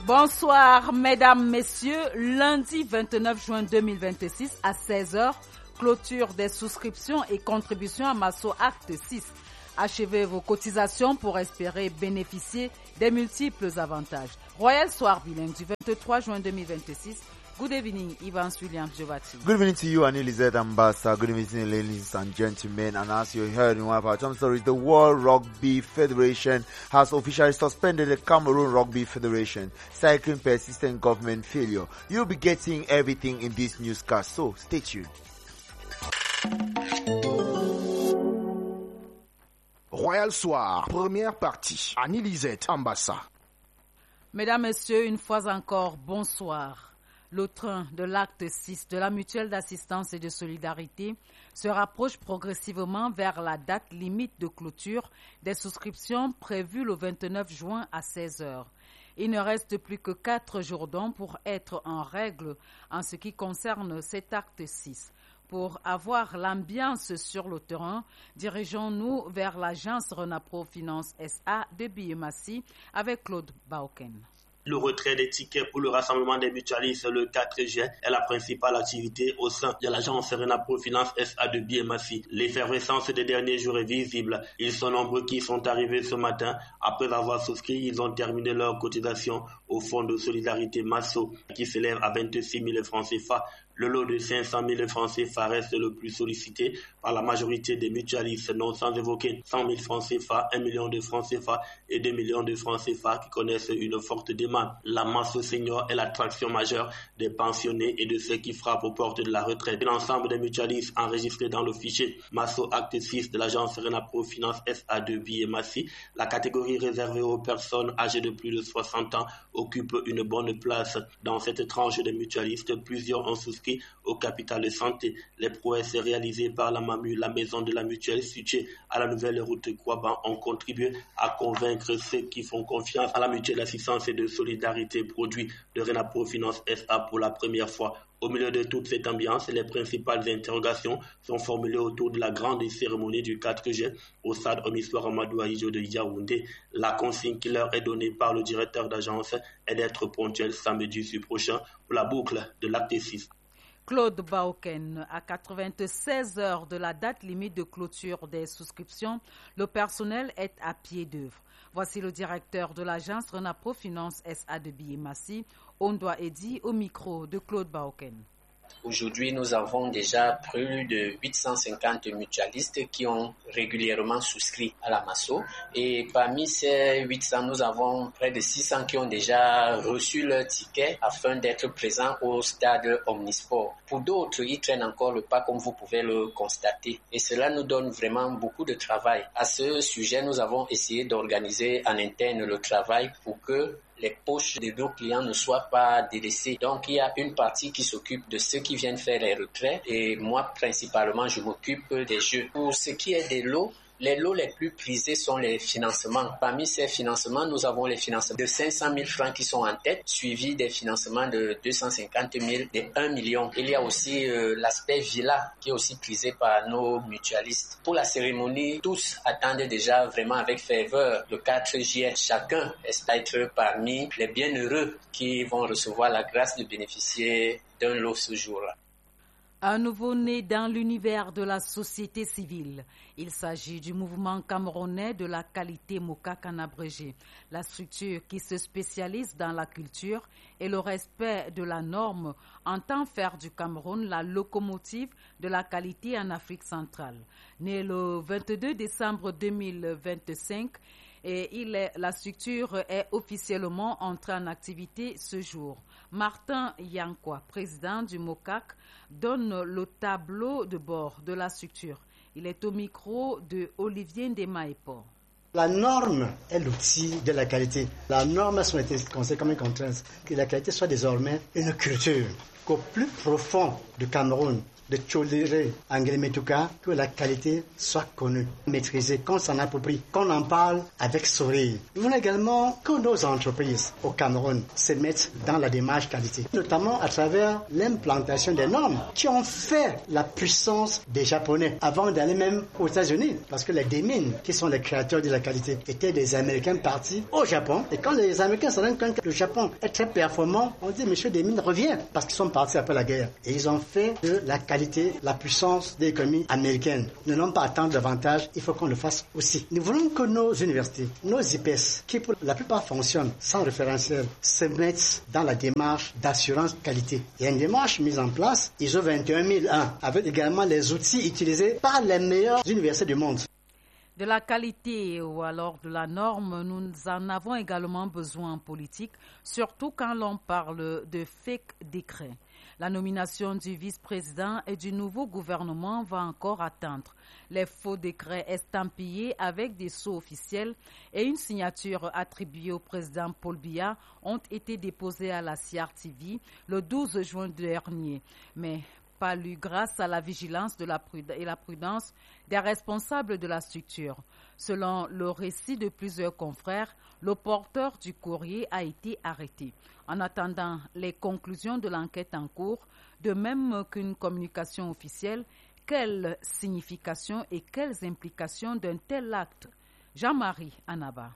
Bonsoir, mesdames, messieurs. Lundi 29 juin 2026 à 16h, clôture des souscriptions et contributions à Masso Acte 6. Achevez vos cotisations pour espérer bénéficier des multiples avantages. Royal Soir bilingue du 23 juin 2026. Good evening, Evans Williams Jovati. Good evening to you, Anilizet Ambassa. Good evening, ladies and gentlemen. And as you heard in one of our top stories, the World Rugby Federation has officially suspended the Cameroon Rugby Federation, citing persistent government failure. You'll be getting everything in this newscast, so stay tuned. Royal Soir, première partie. Anilizet Ambassa. Mesdames, Messieurs, une fois encore, bonsoir. Le train de l'acte 6 de la mutuelle d'assistance et de solidarité se rapproche progressivement vers la date limite de clôture des souscriptions prévues le 29 juin à 16h. Il ne reste plus que 4 jours donc pour être en règle en ce qui concerne cet acte 6. Pour avoir l'ambiance sur le terrain, dirigeons-nous vers l'agence Renapro Finance SA de Biémassi avec Claude Bauken. Le retrait des tickets pour le rassemblement des mutualistes le 4 juin est la principale activité au sein de l'agence Renapro Finance SA de Biémassi. L'effervescence des derniers jours est visible. Ils sont nombreux qui sont arrivés ce matin. Après avoir souscrit, ils ont terminé leur cotisation au fonds de solidarité Masso qui s'élève à 26 000 francs CFA. Le lot de 500 000 francs CFA reste le plus sollicité par la majorité des mutualistes, non sans évoquer 100 000 francs CFA, 1 million de francs CFA et 2 millions de francs CFA qui connaissent une forte demande. La masse senior est l'attraction majeure des pensionnés et de ceux qui frappent aux portes de la retraite. L'ensemble des mutualistes enregistrés dans le fichier Masso Acte 6 de l'agence Renapro Finance SA de Biémassi, la catégorie réservée aux personnes âgées de plus de 60 ans occupe une bonne place. Dans cette tranche des mutualistes, plusieurs ont souscrit au capital de santé. Les prouesses réalisées par la MAMU, la maison de la mutuelle située à la nouvelle route Kouaban, ont contribué à convaincre ceux qui font confiance à la mutuelle d'assistance et de solidarité produit de Renapro Finance SA pour la première fois. Au milieu de toute cette ambiance, les principales interrogations sont formulées autour de la grande cérémonie du 4 juin au stade Omissoir Amadou Ahidjo de Yaoundé. La consigne qui leur est donnée par le directeur d'agence est d'être ponctuel samedi prochain pour la boucle de l'acte 6. Claude Bauken, à 96 heures de la date limite de clôture des souscriptions, le personnel est à pied d'œuvre. Voici le directeur de l'agence Renapro Finance SA de Biémassi, Ondoa Edi, au micro de Claude Bauken. Aujourd'hui, nous avons déjà plus de 850 mutualistes qui ont régulièrement souscrit à la Masso. Et parmi ces 800, nous avons près de 600 qui ont déjà reçu leur ticket afin d'être présents au stade Omnisport. Pour d'autres, ils traînent encore le pas comme vous pouvez le constater. Et cela nous donne vraiment beaucoup de travail. À ce sujet, nous avons essayé d'organiser en interne le travail pour que les poches de nos clients ne soient pas délaissées. Donc, il y a une partie qui s'occupe de ceux qui viennent faire les retraits et moi, principalement, je m'occupe des jeux. Pour ce qui est des lots, les lots les plus prisés sont les financements. Parmi ces financements, nous avons les financements de 500 000 francs qui sont en tête, suivis des financements de 250 000 et 1 million. Il y a aussi l'aspect villa qui est aussi prisé par nos mutualistes. Pour la cérémonie, tous attendent déjà vraiment avec ferveur le 4 juillet. Chacun espère être parmi les bienheureux qui vont recevoir la grâce de bénéficier d'un lot ce jour-là. Un nouveau-né dans l'univers de la société civile. Il s'agit du mouvement camerounais de la qualité Mokak en abrégé. La structure qui se spécialise dans la culture et le respect de la norme entend faire du Cameroun la locomotive de la qualité en Afrique centrale. Né le 22 décembre 2025, la structure est officiellement entrée en activité ce jour. Martin Yankwa, président du MOCAC, donne le tableau de bord de la structure. Il est au micro de Olivier Ndemaepo. La norme est l'outil de la qualité. La norme a été considérée comme une contrainte, que la qualité soit désormais une culture. qu'au plus profond du Cameroun, de tolérer en Guinée-Metuka que la qualité soit connue, maîtrisée, qu'on s'en approprie, qu'on en parle avec sourire. Nous voulons également que nos entreprises au Cameroun se mettent dans la démarche qualité, notamment à travers l'implantation des normes qui ont fait la puissance des Japonais avant d'aller même aux États-Unis, parce que les Demines, qui sont les créateurs de la qualité, étaient des Américains partis au Japon. Et quand les Américains se rendent compte que le Japon est très performant, on dit monsieur Demine revient, parce qu'ils sont partis après la guerre. Et ils ont fait de la qualité la puissance de l'économie américaine. Nous n'allons pas attendre davantage, il faut qu'on le fasse aussi. Nous voulons que nos universités, nos IPS, qui pour la plupart fonctionnent sans référentiel, se mettent dans la démarche d'assurance qualité. Il y a une démarche mise en place, ISO 21001, avec également les outils utilisés par les meilleures universités du monde. De la qualité ou alors de la norme, nous en avons également besoin en politique, surtout quand l'on parle de fake décrets. La nomination du vice-président et du nouveau gouvernement va encore attendre. Les faux décrets estampillés avec des sceaux officiels et une signature attribuée au président Paul Biya ont été déposés à la CRTV le 12 juin dernier. Mais pas lu grâce à la vigilance et la prudence des responsables de la structure. Selon le récit de plusieurs confrères, le porteur du courrier a été arrêté. En attendant les conclusions de l'enquête en cours, de même qu'une communication officielle, quelle signification et quelles implications d'un tel acte? Jean-Marie Anaba.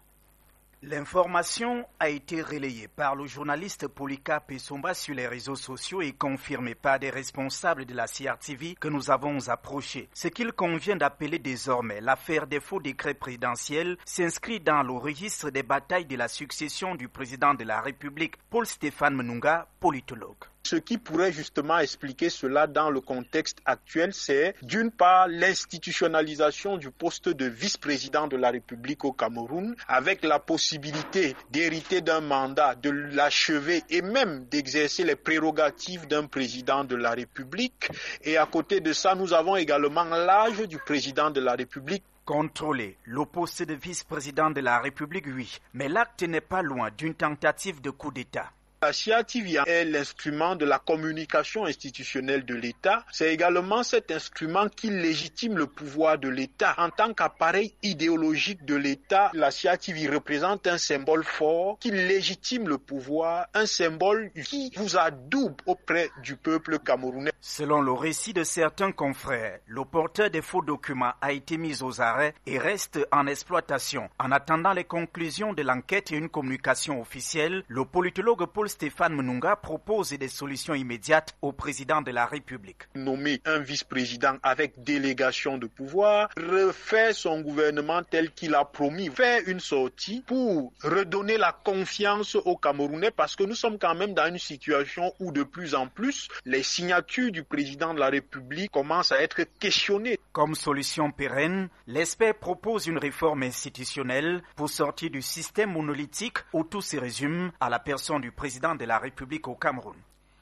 L'information a été relayée par le journaliste Polycarpe Essomba sur les réseaux sociaux et confirmée par des responsables de la CRTV que nous avons approchés. Ce qu'il convient d'appeler désormais l'affaire des faux décrets présidentiels s'inscrit dans le registre des batailles de la succession du président de la République, Paul-Stéphane Mununga, politologue. Ce qui pourrait justement expliquer cela dans le contexte actuel, c'est d'une part l'institutionnalisation du poste de vice-président de la République au Cameroun, avec la possibilité d'hériter d'un mandat, de l'achever et même d'exercer les prérogatives d'un président de la République. Et à côté de ça, nous avons également l'âge du président de la République. Contrôler le poste de vice-président de la République, oui, mais l'acte n'est pas loin d'une tentative de coup d'État. La CRTV est l'instrument de la communication institutionnelle de l'État. C'est également cet instrument qui légitime le pouvoir de l'État. En tant qu'appareil idéologique de l'État, la CRTV représente un symbole fort qui légitime le pouvoir, un symbole qui vous adoube auprès du peuple camerounais. Selon le récit de certains confrères, le porteur des faux documents a été mis aux arrêts et reste en exploitation. En attendant les conclusions de l'enquête et une communication officielle, le politologue Paul-Stéphane Mununga propose des solutions immédiates au président de la République. Nommer un vice-président avec délégation de pouvoir, refaire son gouvernement tel qu'il a promis, faire une sortie pour redonner la confiance aux Camerounais parce que nous sommes quand même dans une situation où de plus en plus les signatures du président de la République commencent à être questionnées. Comme solution pérenne, l'expert propose une réforme institutionnelle pour sortir du système monolithique où tout se résume à la personne du président de la République au Cameroun.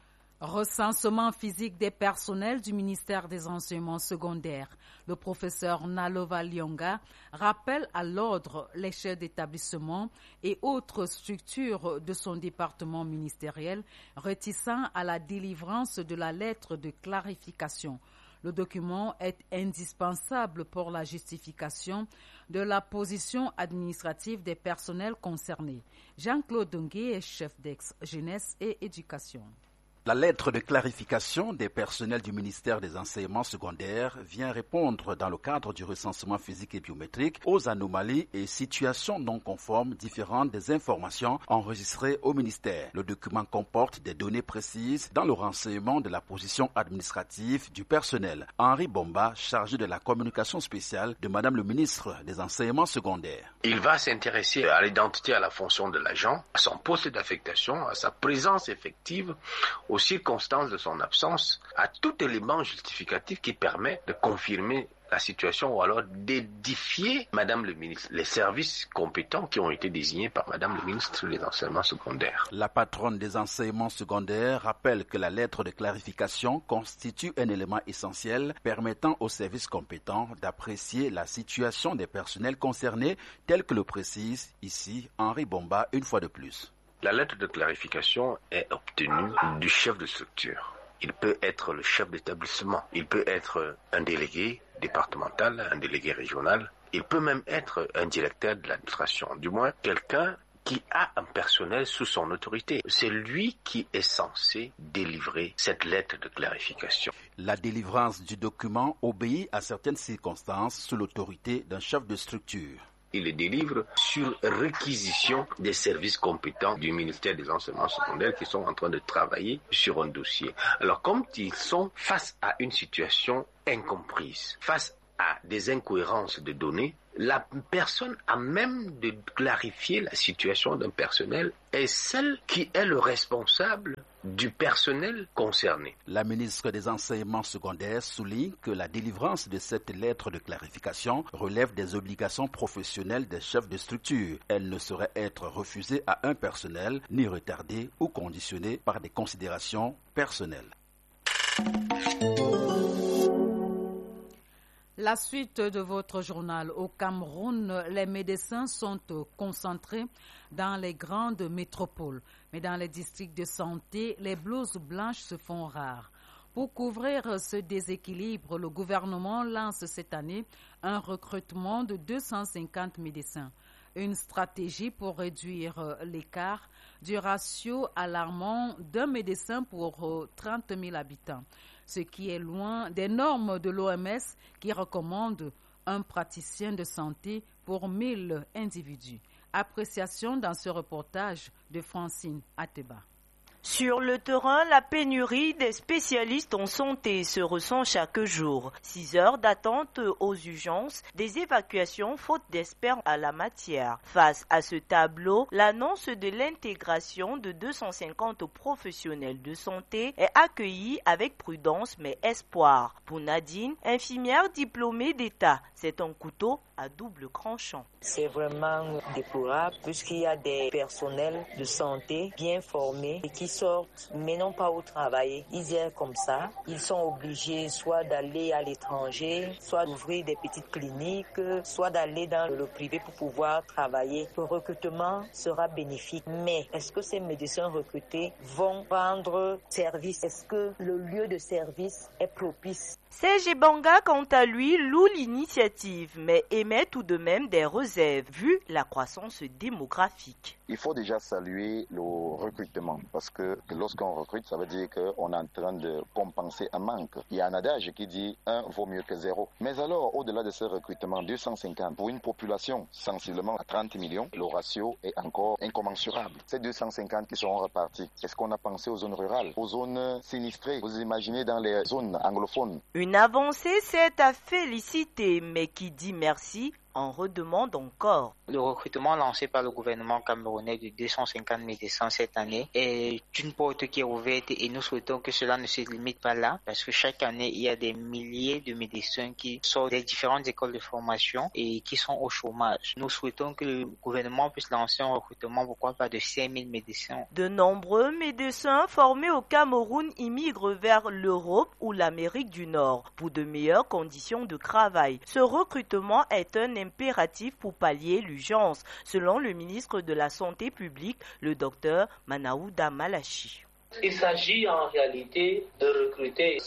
Recensement physique des personnels du ministère des Enseignements secondaires. Le professeur Nalova Lyonga rappelle à l'ordre les chefs d'établissement et autres structures de son département ministériel réticents à la délivrance de la lettre de clarification. Le document est indispensable pour la justification de la position administrative des personnels concernés. Jean-Claude Dongué est chef d'ex-jeunesse et éducation. La lettre de clarification des personnels du ministère des Enseignements secondaires vient répondre dans le cadre du recensement physique et biométrique aux anomalies et situations non conformes différentes des informations enregistrées au ministère. Le document comporte des données précises dans le renseignement de la position administrative du personnel. Henri Bomba, chargé de la communication spéciale de Madame le ministre des Enseignements secondaires. Il va s'intéresser à l'identité, à la fonction de l'agent, à son poste d'affectation, à sa présence effective, aux circonstances de son absence, à tout élément justificatif qui permet de confirmer la situation ou alors d'édifier Madame le ministre, les services compétents qui ont été désignés par Madame le ministre des Enseignements secondaires. La patronne des enseignements secondaires rappelle que la lettre de clarification constitue un élément essentiel permettant aux services compétents d'apprécier la situation des personnels concernés, tel que le précise ici Henri Bomba une fois de plus. La lettre de clarification est obtenue du chef de structure. Il peut être le chef d'établissement, il peut être un délégué départemental, un délégué régional, il peut même être un directeur de l'administration, du moins quelqu'un qui a un personnel sous son autorité. C'est lui qui est censé délivrer cette lettre de clarification. La délivrance du document obéit à certaines circonstances sous l'autorité d'un chef de structure. Il le délivre sur réquisition des services compétents du ministère des Enseignements secondaires qui sont en train de travailler sur un dossier. Alors, comme ils sont face à une situation incomprise, face à des incohérences de données, la personne à même de clarifier la situation d'un personnel est celle qui est le responsable du personnel concerné. La ministre des Enseignements secondaires souligne que la délivrance de cette lettre de clarification relève des obligations professionnelles des chefs de structure. Elle ne saurait être refusée à un personnel, ni retardée ou conditionnée par des considérations personnelles. La suite de votre journal. Au Cameroun, les médecins sont concentrés dans les grandes métropoles. Mais dans les districts de santé, les blouses blanches se font rares. Pour couvrir ce déséquilibre, le gouvernement lance cette année un recrutement de 250 médecins. Une stratégie pour réduire l'écart du ratio alarmant d'un médecin pour 30 000 habitants, ce qui est loin des normes de l'OMS qui recommande un praticien de santé pour 1000 individus. Appréciation dans ce reportage de Francine Ateba. Sur le terrain, la pénurie des spécialistes en santé se ressent chaque jour. 6 heures d'attente aux urgences, des évacuations faute d'experts à la matière. Face à ce tableau, l'annonce de l'intégration de 250 professionnels de santé est accueillie avec prudence mais espoir. Pour Nadine, infirmière diplômée d'État, c'est un couteau à double tranchant. C'est vraiment déplorable puisqu'il y a des personnels de santé bien formés et qui sortent mais non pas au travail. Ils errent comme ça. Ils sont obligés soit d'aller à l'étranger, soit d'ouvrir des petites cliniques, soit d'aller dans le privé pour pouvoir travailler. Le recrutement sera bénéfique. Mais est-ce que ces médecins recrutés vont rendre service? Est-ce que le lieu de service est propice? Serge Banga, quant à lui, loue l'initiative, mais émet tout de même des réserves, vu la croissance démographique. Il faut déjà saluer le recrutement, parce que lorsqu'on recrute, ça veut dire qu'on est en train de compenser un manque. Il y a un adage qui dit 1 vaut mieux que 0. Mais alors, au-delà de ce recrutement, 250, pour une population sensiblement à 30 millions, le ratio est encore incommensurable. Ces 250 qui seront repartis, est-ce qu'on a pensé aux zones rurales, aux zones sinistrées? Vous imaginez dans les zones anglophones? Une avancée, c'est à féliciter, mais qui dit merci en redemande encore. Le recrutement lancé par le gouvernement camerounais de 250 médecins cette année est une porte qui est ouverte et nous souhaitons que cela ne se limite pas là parce que chaque année, il y a des milliers de médecins qui sortent des différentes écoles de formation et qui sont au chômage. Nous souhaitons que le gouvernement puisse lancer un recrutement, pourquoi pas de 5000 médecins. De nombreux médecins formés au Cameroun immigrent vers l'Europe ou l'Amérique du Nord pour de meilleures conditions de travail. Ce recrutement est un impératif pour pallier l'urgence, selon le ministre de la Santé publique, le docteur Manaouda Malachi. Il s'agit en réalité de recruter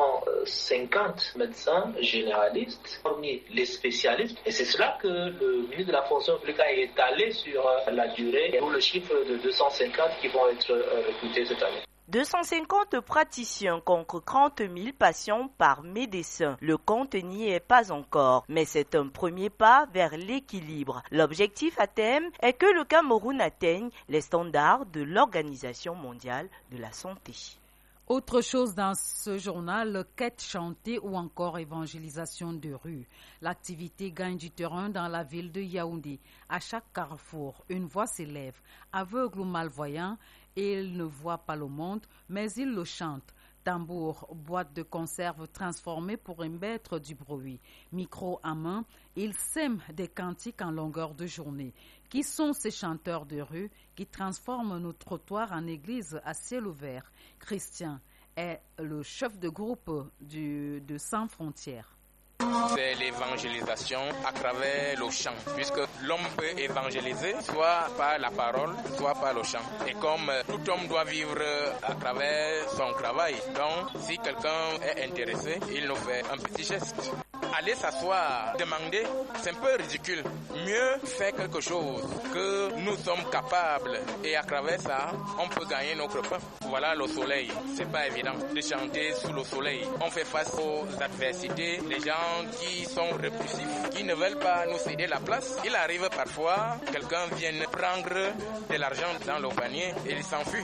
750 médecins généralistes parmi les spécialistes. Et c'est cela que le ministre de la fonction publique a étalé sur la durée, pour le chiffre de 250 qui vont être recrutés cette année. 250 praticiens contre 30 000 patients par médecin. Le compte n'y est pas encore, mais c'est un premier pas vers l'équilibre. L'objectif à terme est que le Cameroun atteigne les standards de l'Organisation mondiale de la santé. Autre chose dans ce journal, quête chantée ou encore évangélisation de rue. L'activité gagne du terrain dans la ville de Yaoundé. À chaque carrefour, une voix s'élève. Aveugle ou malvoyant, il ne voit pas le monde, mais il le chante. Tambour, boîte de conserve transformée pour émettre du bruit. Micro à main, il sème des cantiques en longueur de journée. Qui sont ces chanteurs de rue qui transforment nos trottoirs en église à ciel ouvert? Christian est le chef de groupe de Sans Frontières. C'est l'évangélisation à travers le chant, puisque l'homme peut évangéliser soit par la parole, soit par le chant. Et comme tout homme doit vivre à travers son travail, donc si quelqu'un est intéressé, il nous fait un petit geste. Aller s'asseoir, demander, c'est un peu ridicule. Mieux faire quelque chose que nous sommes capables et à travers ça, on peut gagner notre pain. Voilà le soleil. C'est pas évident de chanter sous le soleil. On fait face aux adversités, les gens qui sont répulsifs, qui ne veulent pas nous céder la place. Il arrive parfois, quelqu'un vienne prendre de l'argent dans le panier et il s'enfuit.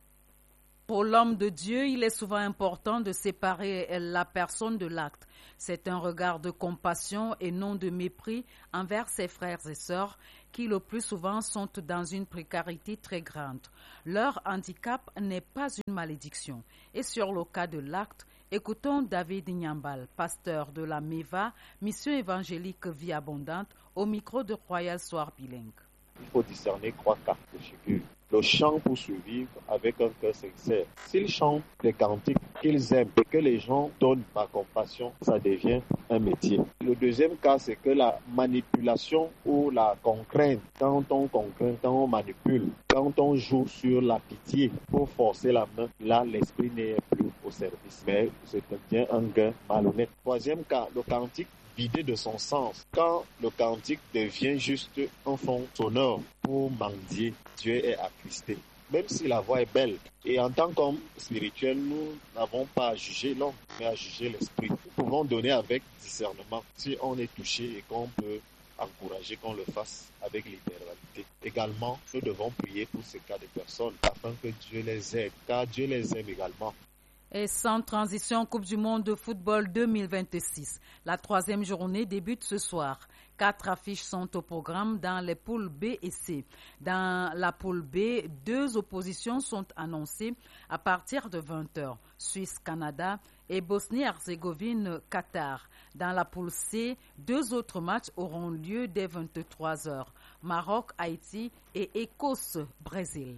Pour l'homme de Dieu, il est souvent important de séparer la personne de l'acte. C'est un regard de compassion et non de mépris envers ses frères et sœurs qui le plus souvent sont dans une précarité très grande. Leur handicap n'est pas une malédiction. Et sur le cas de l'acte, écoutons David Nyambal, pasteur de la MEVA, Mission évangélique Vie abondante, au micro de Royal Soir Bilingue. Il faut discerner 3 cas de figure. Le chant pour survivre avec un cœur sincère. S'ils chantent des cantiques qu'ils aiment et que les gens donnent par compassion, ça devient un métier. Le deuxième cas, c'est que la manipulation ou la contrainte, quand on contraint, quand on manipule, quand on joue sur la pitié pour forcer la main, là, l'esprit n'est plus au service. Mais c'est bien un gain malhonnête. Troisième cas, le cantique vidé de son sens. Quand le cantique devient juste un fond sonore pour mendier, Dieu est attristé. Même si la voix est belle. Et en tant qu'homme spirituel, nous n'avons pas à juger l'homme, mais à juger l'esprit. Nous pouvons donner avec discernement si on est touché et qu'on peut encourager qu'on le fasse avec libéralité. Également, nous devons prier pour ces cas de personnes afin que Dieu les aide, car Dieu les aime également. Et sans transition, Coupe du monde de football 2026. La 3e journée débute ce soir. 4 affiches sont au programme dans les poules B et C. Dans la poule B, 2 oppositions sont annoncées à partir de 20h. Suisse-Canada et Bosnie-Herzégovine-Qatar. Dans la poule C, 2 autres matchs auront lieu dès 23h. Maroc-Haïti et Écosse-Brésil.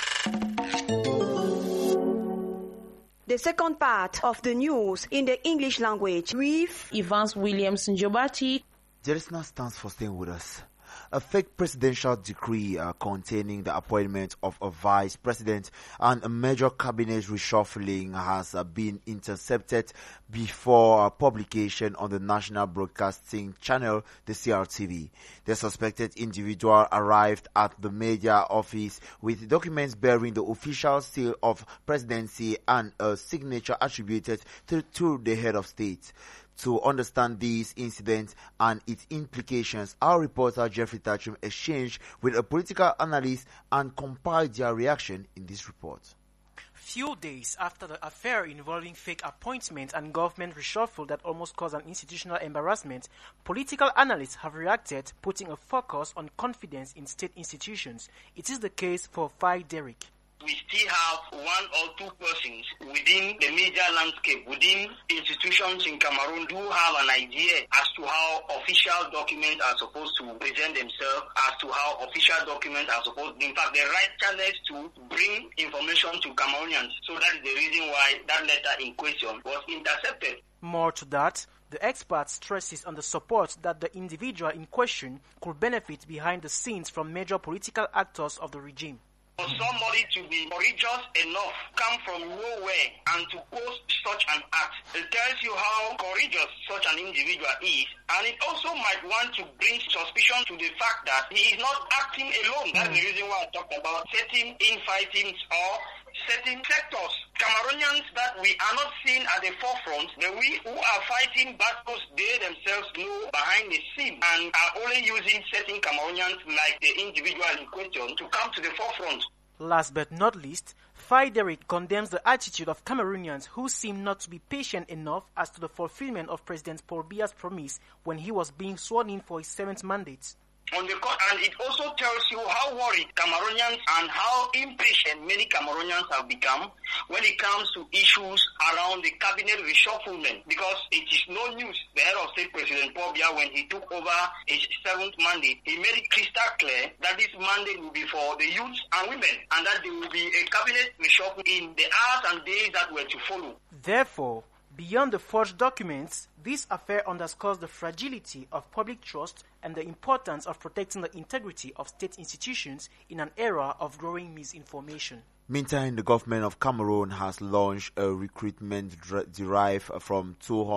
The second part of the news in the English language with Evans Williams Njobati. Jelisna stands for staying with us. A fake presidential decree containing the appointment of a vice president and a major cabinet reshuffling has been intercepted before publication on the national broadcasting channel, the CRTV. The suspected individual arrived at the media office with documents bearing the official seal of presidency and a signature attributed to the head of state. To understand this incident and its implications, our reporter Jeffrey Thatcham exchanged with a political analyst and compiled their reaction in this report. Few days after the affair involving fake appointments and government reshuffle that almost caused an institutional embarrassment, political analysts have reacted, putting a focus on confidence in state institutions. It is the case for Fai Derrick. We still have 1 or 2 persons within the media landscape, within institutions in Cameroon who have an idea as to how official documents are supposed to present themselves, as to how official documents are supposed to, in fact, the right channels to bring information to Cameroonians. So that is the reason why that letter in question was intercepted. More to that, the expert stresses on the support that the individual in question could benefit behind the scenes from major political actors of the regime. For somebody to be courageous enough, come from nowhere, and to post such an act, it tells you how courageous such an individual is, and it also might want to bring suspicion to the fact that he is not acting alone. That's the reason why I talked about certain infighting or certain sectors. Cameroonians that we are not seeing at the forefront, the we who are fighting battles, they themselves know behind the scene and are only using certain Cameroonians like the individual in question to come to the forefront. Last but not least, Fai Derrick condemns the attitude of Cameroonians who seem not to be patient enough as to the fulfillment of President Paul Biya's promise when he was being sworn in for his 7th mandate. On the court, and it also tells you how worried Cameroonians and how impatient many Cameroonians have become when it comes to issues around the cabinet reshufflement, because it is no news. The head of state, President Paul Biya, when he took over his 7th mandate, he made it crystal clear that this mandate will be for the youth and women, and that there will be a cabinet reshuffle in the hours and days that were to follow. Therefore, beyond the forged documents, This affair underscores the fragility of public trust and the importance of protecting the integrity of state institutions in an era of growing misinformation. Meantime, the government of Cameroon has launched a recruitment drive from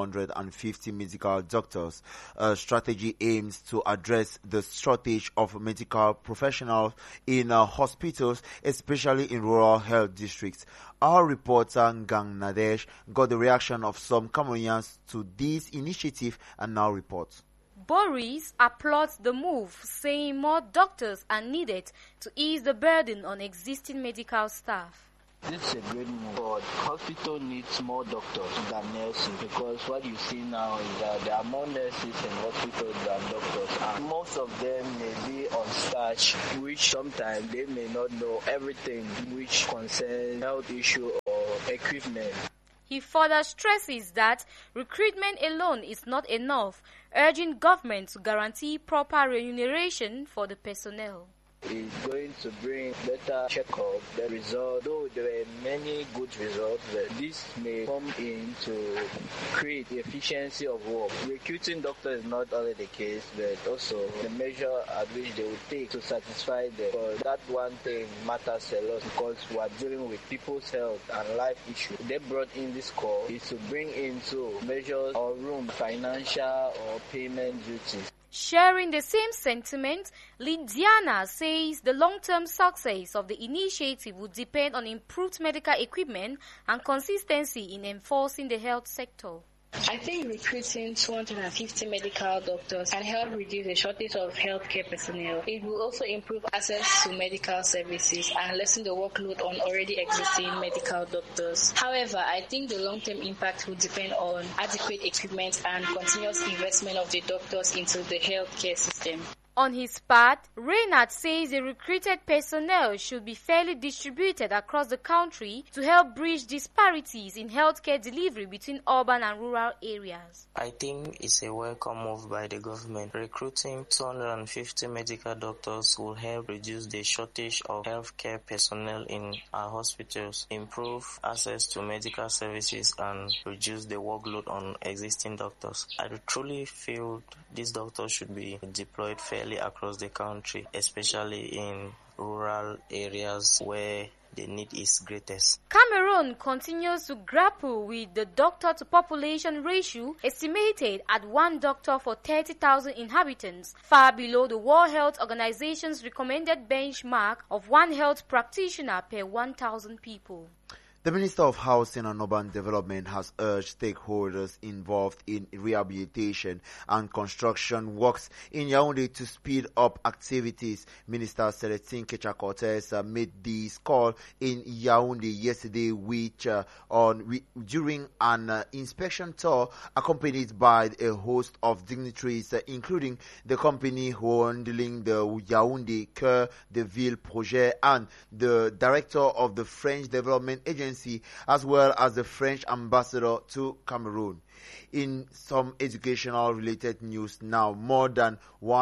250 medical doctors. A strategy aims to address the shortage of medical professionals in hospitals, especially in rural health districts. Our reporter Ngang Nadesh got the reaction of some Cameroonians to this initiative and now reports. Boris applauds the move, saying more doctors are needed to ease the burden on existing medical staff. This is a great move, but hospital needs more doctors than nurses, because what you see now is that there are more nurses in hospitals than doctors, and most of them may be on starch, which sometimes they may not know everything which concerns health issue or equipment. He further stresses that recruitment alone is not enough, urging government to guarantee proper remuneration for the personnel. It's going to bring better checkup. The result, though there are many good results, but this may come in to create the efficiency of work. Recruiting doctors is not only the case, but also the measure at which they will take to satisfy them. But that one thing matters a lot, because we are dealing with people's health and life issues. They brought in this call is to bring into measures or room financial or payment duties. Sharing the same sentiment, Lydiana says the long-term success of the initiative would depend on improved medical equipment and consistency in enforcing the health sector. I think recruiting 250 medical doctors can help reduce the shortage of healthcare personnel. It will also improve access to medical services and lessen the workload on already existing medical doctors. However, I think the long-term impact will depend on adequate equipment and continuous investment of the doctors into the healthcare system. On his part, Reynard says the recruited personnel should be fairly distributed across the country to help bridge disparities in healthcare delivery between urban and rural areas. I think it's a welcome move by the government. Recruiting 250 medical doctors will help reduce the shortage of healthcare personnel in our hospitals, improve access to medical services, and reduce the workload on existing doctors. I truly feel these doctors should be deployed fairly across the country, especially in rural areas where the need is greatest. Cameroon continues to grapple with the doctor-to-population ratio estimated at 1 doctor for 30,000 inhabitants, far below the World Health Organization's recommended benchmark of 1 health practitioner per 1,000 people. The Minister of Housing and Urban Development has urged stakeholders involved in rehabilitation and construction works in Yaoundé to speed up activities. Minister Celestine Kecha-Cortez made this call in Yaoundé yesterday, during an inspection tour accompanied by a host of dignitaries, including the company handling the Yaoundé Cœur de Ville project and the director of the French Development Agency, as well as the French ambassador to Cameroon. In some educational related news now, more than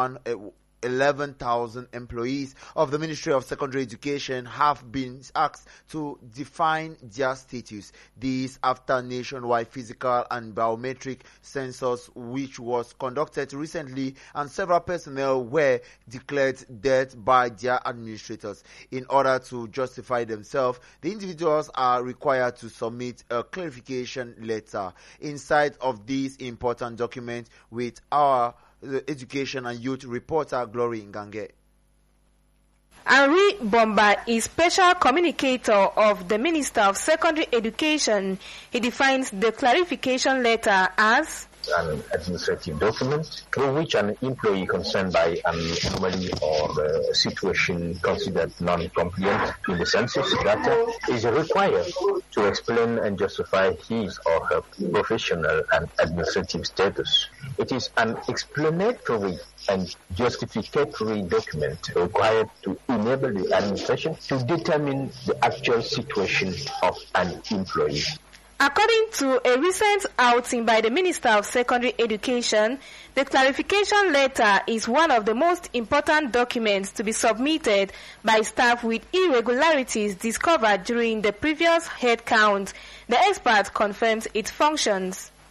11,000 employees of the Ministry of Secondary Education have been asked to define their status. This after nationwide physical and biometric census, which was conducted recently, and several personnel were declared dead by their administrators. In order to justify themselves, the individuals are required to submit a clarification letter. Inside of this important document with our education and youth reporter Glory Ngange. Henri Bomba is special communicator of the Minister of Secondary Education. He defines the clarification letter as an administrative document through which an employee concerned by an anomaly or situation considered non-compliant in the census data is required to explain and justify his or her professional and administrative status. It is an explanatory and justificatory document required to enable the administration to determine the actual situation of an employee. According to a recent outing by the Minister of Secondary Education, the clarification letter is one of the most important documents to be submitted by staff with irregularities discovered during the previous head count. The expert confirms its functions.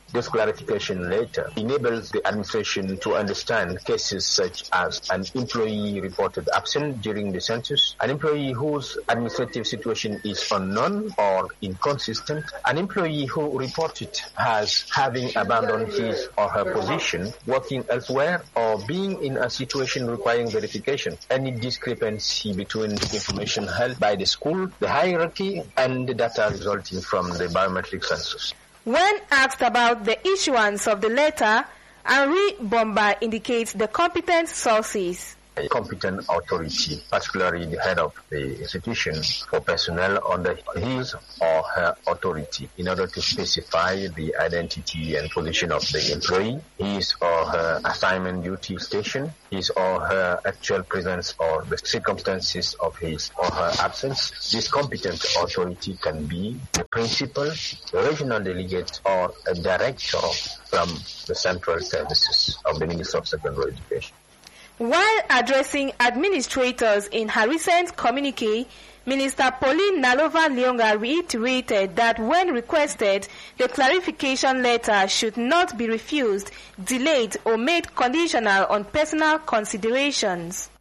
This clarification letter enables the administration to understand cases such as an employee reported absent during the census, an employee whose administrative situation is unknown or inconsistent, an employee who reported as having abandoned his or her position, working elsewhere, or being in a situation requiring verification, any discrepancy between the information held by the school, the hierarchy, and the data resulting from the biometric census. When asked about the issuance of the letter, Henri Bomba indicates the competent sources. A competent authority, particularly the head of the institution, for personnel under his or her authority in order to specify the identity and position of the employee, his or her assignment duty station, his or her actual presence or the circumstances of his or her absence. This competent authority can be the principal, the regional delegate, or a director from the central services of the Ministry of Secondary Education. While addressing administrators in her recent communique, Minister Pauline Nalova-Lyonga reiterated that when requested, the clarification letter should not be refused, delayed, or made conditional on personal considerations.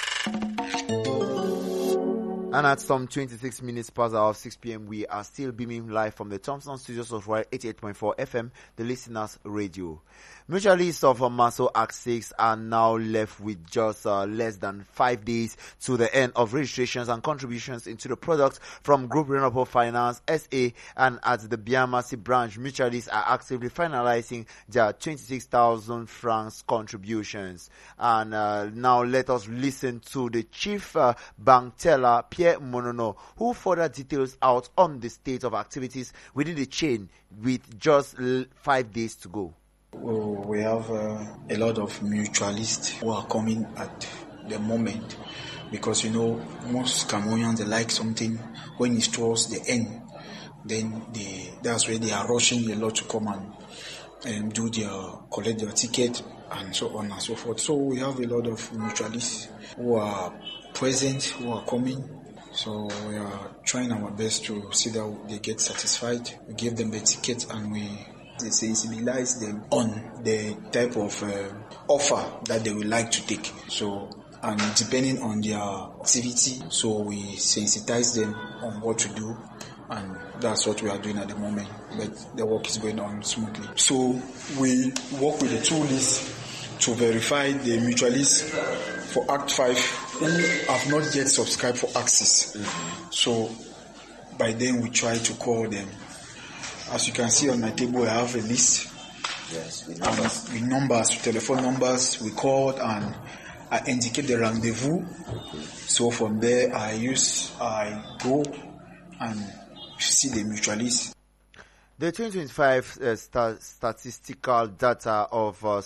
And at some 26 minutes past of 6 p.m., we are still beaming live from the Thompson Studios of Royal 88.4 FM, the listeners' radio. Mutualists of Maso Act 6 are now left with just less than 5 days to the end of registrations and contributions into the products from Groupe Renouveau Finance SA, and at the Biamasi branch, mutualists are actively finalizing their 26,000 francs contributions. And now let us listen to the chief bank teller, Pierre Monono, who further details out on the state of activities within the chain with just 5 days to go. We have a lot of mutualists who are coming at the moment because, most Cameroonians, they like something when it's towards the end. Then that's where they are rushing a lot to come and collect their ticket and so on and so forth. So we have a lot of mutualists who are present, who are coming. So we are trying our best to see that they get satisfied. We give them the ticket and we sensibilize them on the type of offer that they would like to take. So, and depending on their activity, so we sensitize them on what to do, and that's what we are doing at the moment. But the work is going on smoothly. So we work with the tool list to verify the mutualists for Act 5 who have not yet subscribed for Axis. So by then we try to call them. As you can see on my table, I have a list. Yes, with numbers, with telephone numbers. We called and I indicate the rendezvous. So from there, I go and see the mutualists. The 2025 statistical data of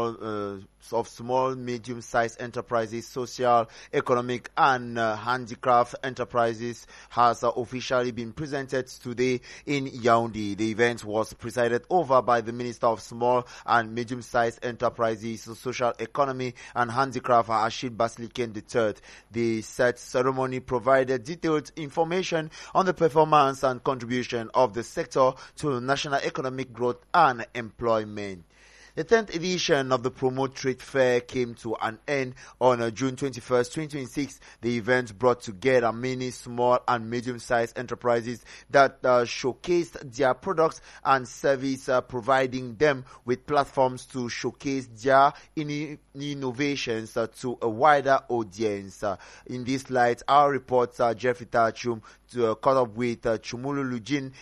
small, medium-sized enterprises, social, economic, and handicraft enterprises has officially been presented today in Yaoundé. The event was presided over by the Minister of Small and Medium-Sized Enterprises, Social Economy, and Handicraft, Ashid Basiliken III. The said ceremony provided detailed information on the performance and contribution of the sector to national economic growth and employment. The 10th edition of the Promote Trade Fair came to an end on June 21st, 2026. The event brought together many small and medium-sized enterprises that showcased their products and service, providing them with platforms to showcase their innovations to a wider audience. In this light, our reporter Jeffrey Tachum caught up with Chumulu Lujin,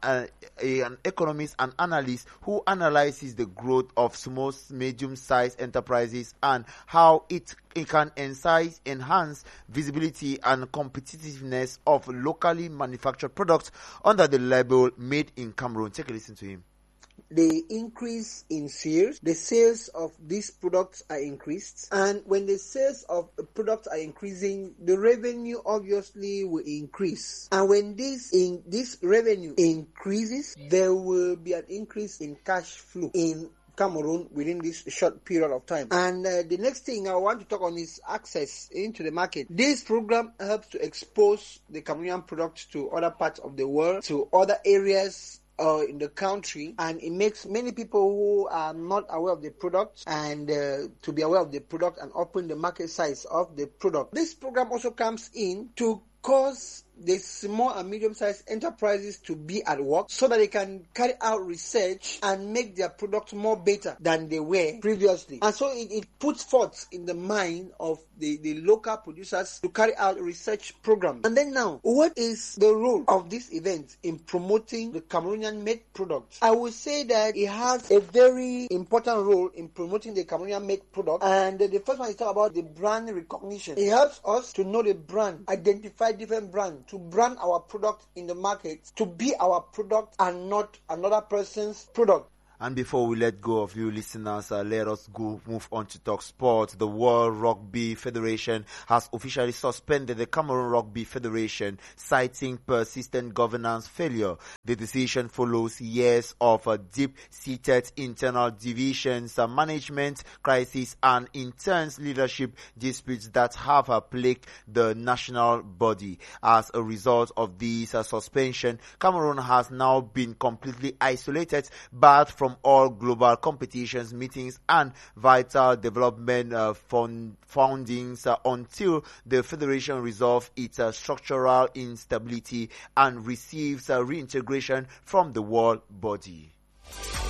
an economist and analyst who analyzes the growth of small, medium-sized enterprises and how it can enhance visibility and competitiveness of locally manufactured products under the label Made in Cameroon. Take a listen to him. The increase in sales, the sales of these products are increased, and when the sales of products are increasing, the revenue obviously will increase. And when this revenue increases, there will be an increase in cash flow in Cameroon within this short period of time. And the next thing I want to talk on is access into the market. This program helps to expose the Cameroonian product to other parts of the world, to other areas in the country, and it makes many people who are not aware of the product and to be aware of the product and open the market size of the product. This program also comes in to cause the small and medium-sized enterprises to be at work so that they can carry out research and make their products more better than they were previously. And so it puts forth in the mind of the local producers to carry out research programs. And then now, what is the role of this event in promoting the Cameroonian-made products? I would say that it has a very important role in promoting the Cameroonian-made product. And the first one is talk about the brand recognition. It helps us to know the brand, identify different brands, to brand our product in the market, to be our product and not another person's product. And before we let go of you listeners, let us move on to talk sports. The World Rugby Federation has officially suspended the Cameroon Rugby Federation, citing persistent governance failure. The decision follows years of deep-seated internal divisions, management crisis, and intense leadership disputes that have plagued the national body. As a result of this suspension, Cameroon has now been completely isolated, barred from all global competitions, meetings, and vital development foundings until the federation resolves its structural instability and receives reintegration from the world body.